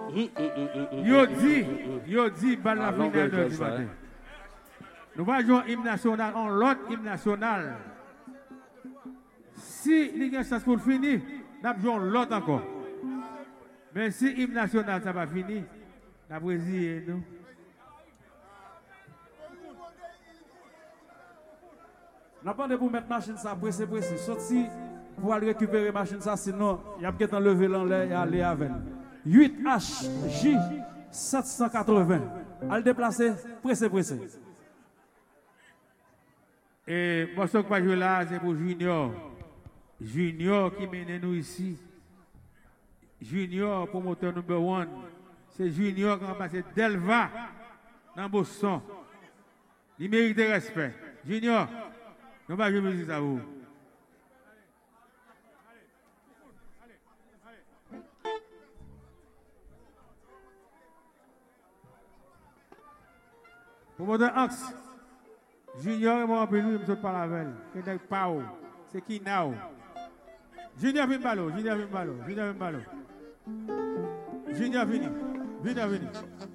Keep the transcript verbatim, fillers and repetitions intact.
Yo dit, yo dit, balle la finale de du matin. Nous allons jouer hymne national en l'autre hymne national. Si il y a une chance pour finir, nous allons jouer l'autre encore. Mais si hymne national ça va finir, nous allons essayer nous. N'a pas de pour mettre machine ça pressé pressé. Sorti pour aller récupérer machine ça sinon il y a peut-être enlever l'enlever et aller avec. huit H J sept cent quatre-vingts. Al déplacer pressé pressé. Et moi ce que je joue là c'est pour Junior. Junior qui mène nous ici. Junior promoteur numéro un. C'est Junior qui a passé Delva dans Boston. Il mérite respect. Junior, nous allons jouer musique à vous. Promoteur Axe. Junior et moi en plus, je ne pas la veille. C'est Pao. C'est qui now? Junior vient ballot. Junior vient ballot. Junior vient ballot. Junior vini. Junior vini.